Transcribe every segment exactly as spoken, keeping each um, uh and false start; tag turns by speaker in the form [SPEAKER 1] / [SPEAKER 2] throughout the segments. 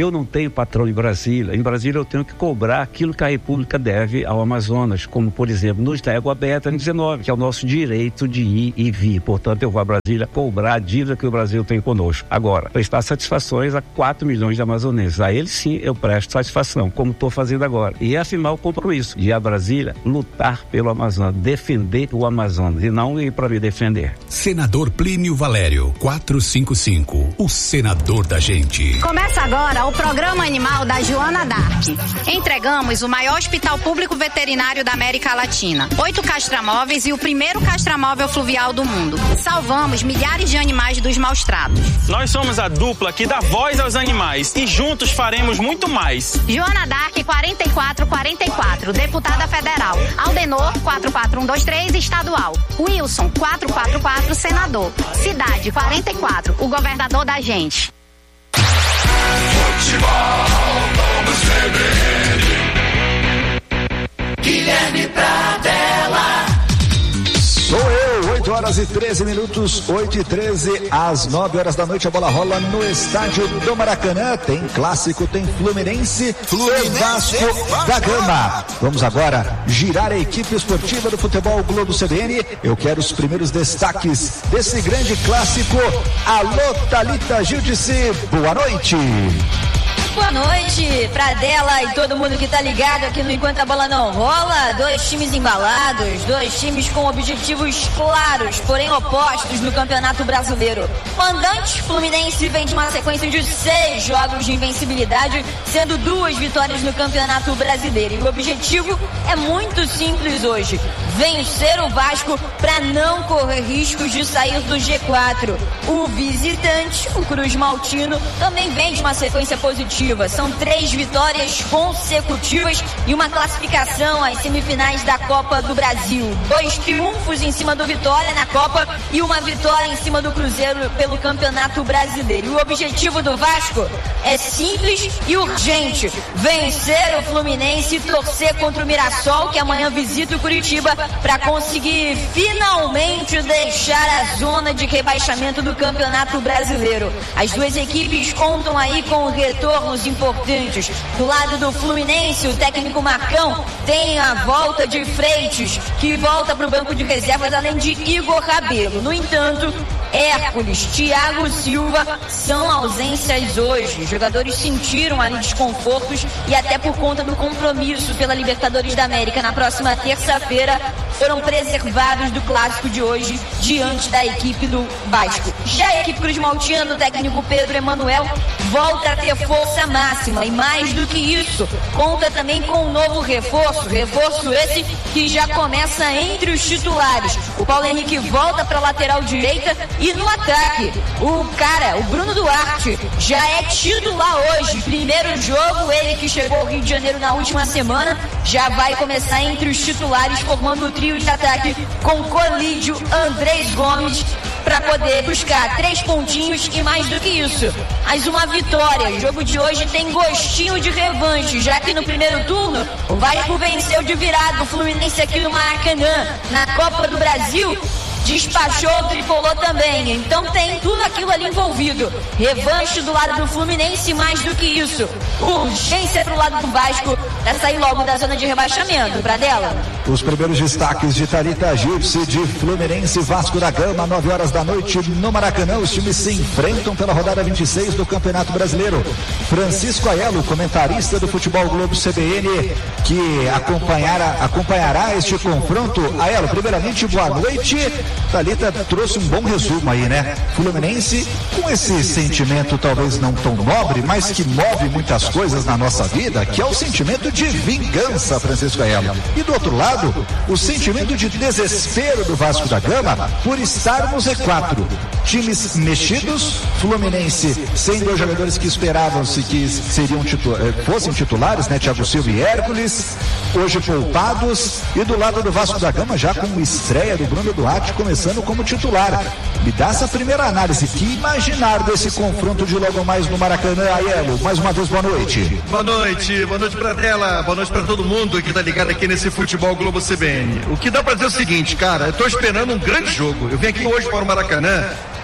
[SPEAKER 1] Eu não tenho patrão em Brasília. Em Brasília eu tenho que cobrar aquilo que a República deve ao Amazonas, como, por exemplo, nos da Égua Aberta dezenove, que é o nosso direito de ir e vir. Portanto, eu vou a Brasília cobrar a dívida que o Brasil tem conosco. Agora, prestar satisfações a quatro milhões de amazonenses. A eles sim eu presto satisfação, como estou fazendo agora. E afirmar o compromisso de ir a Brasília lutar pelo Amazonas, defender o Amazonas e não ir para me defender.
[SPEAKER 2] Senador Plínio Valério, quatrocentos e cinquenta e cinco, o senador da gente.
[SPEAKER 3] Começa agora o programa animal da Joana Dark. Entregamos o maior hospital público veterinário da América Latina. Oito castramóveis e o primeiro castramóvel fluvial do mundo. Salvamos milhares de animais dos maus tratos.
[SPEAKER 4] Nós somos a dupla que dá voz aos animais e juntos faremos muito mais.
[SPEAKER 3] Joana Dark quarenta e quatro quarenta e quatro, deputada federal. Aldenor quatro quatro um dois três, estadual. Wilson quatro quatro quatro, senador. Cidade quarenta e quatro, o governador da gente.
[SPEAKER 5] Futebol, vamos ver. Guilherme Pradella.
[SPEAKER 6] Sou eu, oito horas e treze minutos, oito e treze, às nove horas da noite a bola rola no estádio do Maracanã. Tem clássico, tem Fluminense, Fluminense e Vasco da Gama. Vamos agora girar a equipe esportiva do Futebol Globo C B N. Eu quero os primeiros destaques desse grande clássico. Alô, Thalita Gildice, boa noite.
[SPEAKER 7] Boa noite, Pradella e todo mundo que tá ligado aqui no Enquanto a Bola Não Rola. Dois times embalados, dois times com objetivos claros, porém opostos no Campeonato Brasileiro. O mandante Fluminense vem de uma sequência de seis jogos de invencibilidade, sendo duas vitórias no Campeonato Brasileiro. E o objetivo é muito simples hoje: vencer o Vasco para não correr riscos de sair do G quatro. O visitante, o Cruz Maltino, também vem de uma sequência positiva. São três vitórias consecutivas e uma classificação às semifinais da Copa do Brasil. Dois triunfos em cima do Vitória na Copa e uma vitória em cima do Cruzeiro pelo Campeonato Brasileiro. E o objetivo do Vasco é simples e urgente: vencer o Fluminense e torcer contra o Mirassol, que amanhã visita o Curitiba, para conseguir finalmente deixar a zona de rebaixamento do Campeonato Brasileiro. As duas equipes contam aí com retornos importantes. Do lado do Fluminense, o técnico Marcão tem a volta de Freitas, que volta para o banco de reservas, além de Igor Rabelo. No entanto, Hércules, Thiago Silva são ausências hoje. Os jogadores sentiram ali desconfortos e até por conta do compromisso pela Libertadores da América na próxima terça-feira foram preservados do clássico de hoje diante da equipe do Vasco. Já a equipe Cruz Maltino, o técnico Pedro Emanuel volta a ter força máxima e mais do que isso, conta também com um novo reforço, reforço esse que já começa entre os titulares. O Paulo Henrique volta para a lateral direita e no ataque, o cara, o Bruno Duarte, já é titular hoje. Primeiro jogo, ele que chegou ao Rio de Janeiro na última semana, já vai começar entre os titulares, formando o trio de ataque com Colídio, Andrés Gomes, para poder buscar três pontinhos e mais do que isso, mais uma vitória. O jogo de hoje tem gostinho de revanche, já que no primeiro turno o Vasco venceu de virada o Fluminense aqui no Maracanã. Na Copa do Brasil despachou o tricolor também, então tem tudo aquilo ali envolvido. Revanche do lado do Fluminense, mais do que isso, urgência pro lado do Vasco para sair logo da zona de rebaixamento. Pradella.
[SPEAKER 6] Os primeiros destaques de Thalita Gildice, de Fluminense e Vasco da Gama, nove horas da noite no Maracanã. Os times se enfrentam pela rodada vinte e seis do Campeonato Brasileiro. Francisco Aiello, comentarista do Futebol Globo C B N, que acompanhará, acompanhará este confronto. Aiello, primeiramente, boa noite. Thalita trouxe um bom resumo aí, né? Fluminense com esse sentimento talvez não tão nobre, mas que move muitas coisas na nossa vida, que é o sentimento de vingança, Francisco Aiello. E do outro lado, o sentimento de desespero do Vasco da Gama por estar no Z quatro. Times mexidos, Fluminense sem dois jogadores que esperavam-se que seriam titu- fossem titulares, né? Thiago Silva e Hércules, hoje poupados, e do lado do Vasco da Gama já com estreia do Bruno Duarte começando como titular. Me dá essa primeira análise, que imaginar desse confronto de logo mais no Maracanã. Aiello, mais uma vez, boa noite.
[SPEAKER 8] Boa noite, boa noite pra tela, boa noite pra todo mundo que tá ligado aqui nesse Futebol Globo C B N. O que dá pra dizer é o seguinte, cara, eu tô esperando um grande jogo. Eu vim aqui hoje para o Maracanã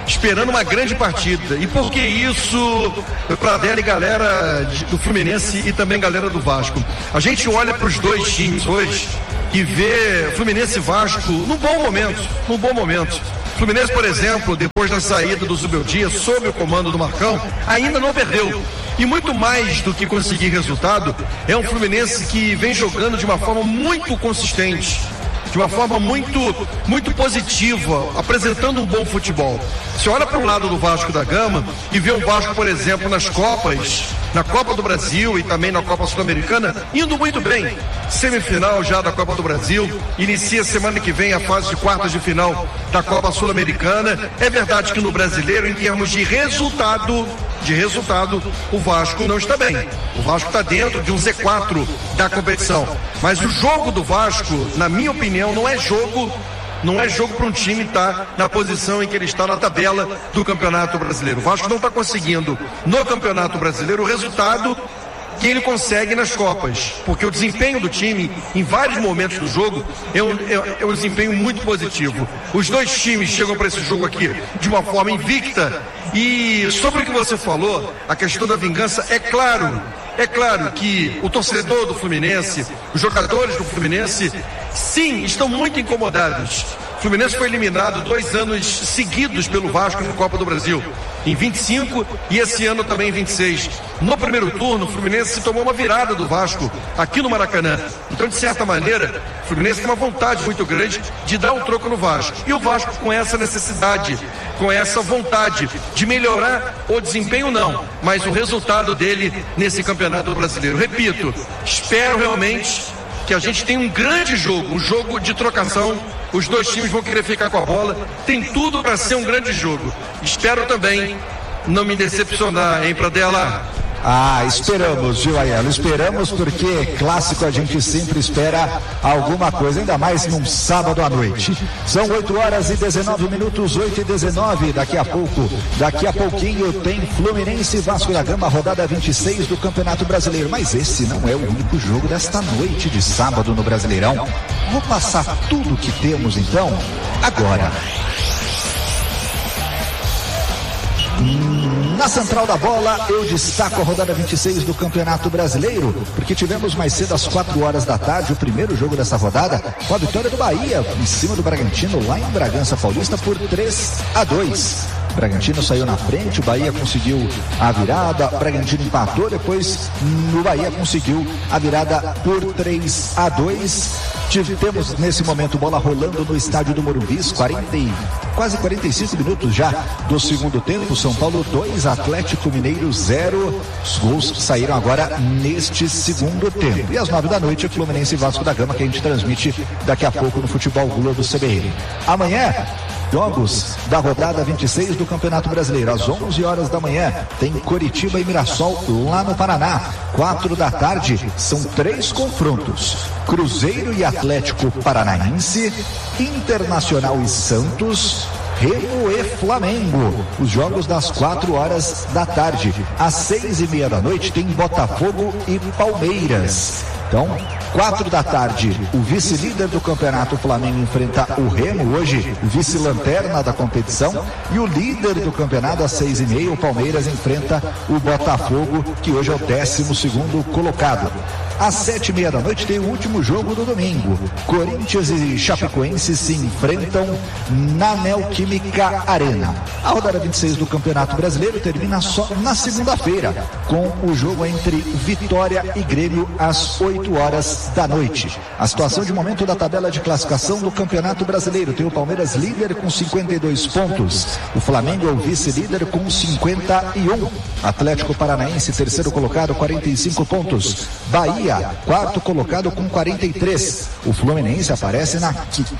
[SPEAKER 8] esperando uma grande partida. E por que isso, Pradella e galera do Fluminense e também galera do Vasco? A gente olha para os dois times hoje e vê Fluminense e Vasco num bom momento, num bom momento. Fluminense, por exemplo, depois da saída do Zubeldia, sob o comando do Marcão, ainda não perdeu. E muito mais do que conseguir resultado, é um Fluminense que vem jogando de uma forma muito consistente, de uma forma muito, muito positiva, apresentando um bom futebol. Você olha para o lado do Vasco da Gama e vê o Vasco, por exemplo, nas Copas, na Copa do Brasil e também na Copa Sul-Americana, indo muito bem. Semifinal já da Copa do Brasil, inicia semana que vem a fase de quartas de final da Copa Sul-Americana. É verdade que no Brasileiro, em termos de resultado, de resultado, o Vasco não está bem. O Vasco está dentro de um Z quatro da competição. Mas o jogo do Vasco, na minha opinião, não é jogo, não é jogo para um time estar na posição em que ele está na tabela do Campeonato Brasileiro. O Vasco não está conseguindo no Campeonato Brasileiro o resultado que ele consegue nas Copas, porque o desempenho do time em vários momentos do jogo é um, é, é um desempenho muito positivo. Os dois times chegam para esse jogo aqui de uma forma invicta. E sobre o que você falou, a questão da vingança, é claro, é claro que o torcedor do Fluminense, os jogadores do Fluminense, sim, estão muito incomodados. O Fluminense foi eliminado dois anos seguidos pelo Vasco na Copa do Brasil, em vinte e cinco e esse ano também em vinte e seis. No primeiro turno, o Fluminense tomou uma virada do Vasco aqui no Maracanã. Então, de certa maneira, o Fluminense tem uma vontade muito grande de dar um troco no Vasco. E o Vasco, com essa necessidade, com essa vontade de melhorar o desempenho, não, mas o resultado dele nesse Campeonato Brasileiro. Repito, espero realmente que a gente tenha um grande jogo, um jogo de trocação. Os dois times vão querer ficar com a bola. Tem tudo para ser um grande jogo. Espero também não me decepcionar, hein, Pradella?
[SPEAKER 6] Ah, esperamos, viu, Aiello? Esperamos porque clássico a gente sempre espera alguma coisa, ainda mais num sábado à noite. São oito horas e dezenove minutos, oito e dezenove. Daqui a pouco, daqui a pouquinho tem Fluminense e Vasco da Gama, rodada vinte e seis do Campeonato Brasileiro. Mas esse não é o único jogo desta noite de sábado no Brasileirão. Vou passar tudo que temos então agora. Na central da bola, eu destaco a rodada vinte e seis do Campeonato Brasileiro, porque tivemos mais cedo às quatro horas da tarde o primeiro jogo dessa rodada, com a vitória do Bahia em cima do Bragantino, lá em Bragança Paulista, por três a dois. O Bragantino saiu na frente, o Bahia conseguiu a virada, o Bragantino empatou, depois o Bahia conseguiu a virada por três a dois. Temos nesse momento bola rolando no estádio do Morumbi, quarenta, quase quarenta e cinco minutos já do segundo tempo. São Paulo dois, Atlético Mineiro zero. Os gols saíram agora neste segundo tempo. E às nove da noite, Fluminense e Vasco da Gama, que a gente transmite daqui a pouco no Futebol Globo C B N. Amanhã, jogos da rodada vinte e seis do Campeonato Brasileiro. Às onze horas da manhã tem Coritiba e Mirassol lá no Paraná. quatro da tarde são três confrontos: Cruzeiro e Atlético Paranaense, Internacional e Santos, Remo e Flamengo. Os jogos das quatro horas da tarde. Às seis e meia da noite tem Botafogo e Palmeiras. Então, quatro da tarde, o vice-líder do campeonato, Flamengo, enfrenta o Remo, hoje vice-lanterna da competição, e o líder do campeonato, às seis e meia, o Palmeiras, enfrenta o Botafogo, que hoje é o décimo segundo colocado. Às sete e meia da noite tem o último jogo do domingo. Corinthians e Chapecoense se enfrentam na Neoquímica Arena. A rodada vinte e seis do Campeonato Brasileiro termina só na segunda-feira, com o jogo entre Vitória e Grêmio às oito horas da noite. A situação de momento da tabela de classificação do Campeonato Brasileiro: tem o Palmeiras líder com cinquenta e dois pontos, o Flamengo é o vice-líder com cinquenta e um, Atlético Paranaense terceiro colocado, quarenta e cinco pontos, Bahia quarto colocado com quarenta e três. O Fluminense aparece na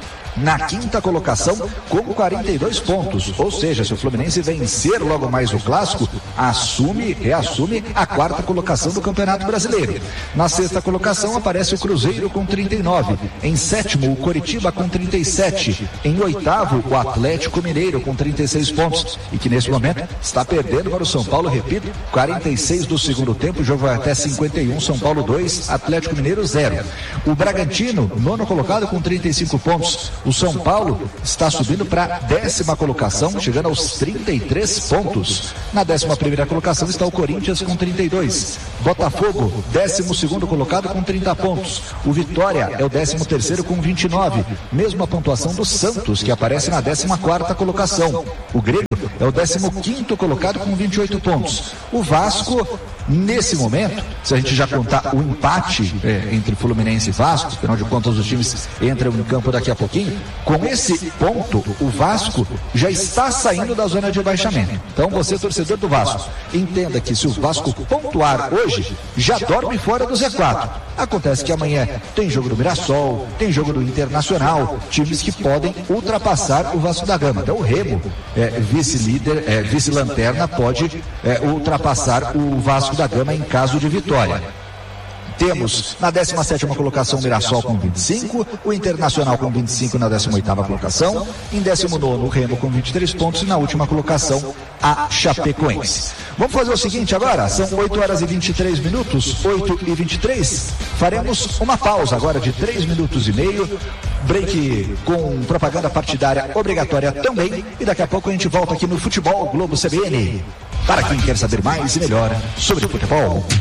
[SPEAKER 6] na quinta colocação com quarenta e dois pontos, ou seja, se o Fluminense vencer logo mais o clássico, assume, reassume a quarta colocação do Campeonato Brasileiro. Na sexta colocação aparece o Cruzeiro com trinta e nove, em sétimo o Coritiba com trinta e sete, em oitavo o Atlético Mineiro com trinta e seis pontos, e que nesse momento está perdendo para o São Paulo, repito, quarenta e seis do segundo tempo, o jogo vai até cinquenta e um, São Paulo dois, Atlético Mineiro zero. O Bragantino, nono colocado com trinta e cinco pontos, O São Paulo está subindo para a décima colocação, chegando aos trinta e três pontos. Na décima primeira colocação está o Corinthians com trinta e dois. Botafogo, décimo segundo colocado com trinta pontos. O Vitória é o décimo terceiro com vinte e nove. Mesma pontuação do Santos, que aparece na décima quarta colocação. O Grêmio é o décimo quinto colocado com vinte e oito pontos. O Vasco, nesse momento, se a gente já contar o empate é, entre Fluminense e Vasco, afinal de contas os times entram em campo daqui a pouquinho, com esse ponto o Vasco já está saindo da zona de rebaixamento. Então você, torcedor do Vasco, entenda que se o Vasco pontuar hoje, já dorme fora do Z quatro. Acontece que amanhã tem jogo do Mirassol, tem jogo do Internacional, times que podem ultrapassar o Vasco da Gama. Então o Remo, é, vice-líder, é, vice-lanterna, pode é, ultrapassar o Vasco da Gama em caso de vitória. Temos na décima sétima colocação o Mirassol com vinte e cinco, o Internacional com vinte e cinco na décima oitava colocação, em décimo nono o Remo com vinte e três pontos e na última colocação a Chapecoense. Vamos fazer o seguinte agora, são oito horas e vinte e três minutos, oito e vinte e três, faremos uma pausa agora de três minutos e meio, break com propaganda partidária obrigatória também, e daqui a pouco a gente volta aqui no Futebol Globo C B N, para quem quer saber mais e melhor sobre futebol.